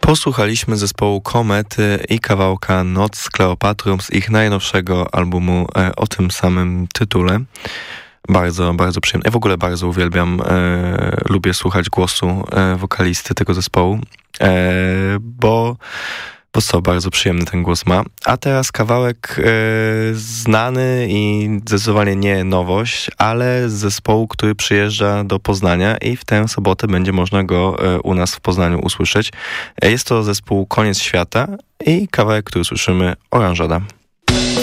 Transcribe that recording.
Posłuchaliśmy zespołu Komety i kawałka Noc z Kleopatrą z ich najnowszego albumu o tym samym tytule. Bardzo, bardzo przyjemne. Ja w ogóle bardzo uwielbiam, lubię słuchać głosu wokalisty tego zespołu, bo bardzo przyjemny ten głos ma. A teraz kawałek znany i zdecydowanie nie nowość, ale z zespołu, który przyjeżdża do Poznania i w tę sobotę będzie można go u nas w Poznaniu usłyszeć. Jest to zespół Koniec Świata i kawałek, który słyszymy, Oranżada.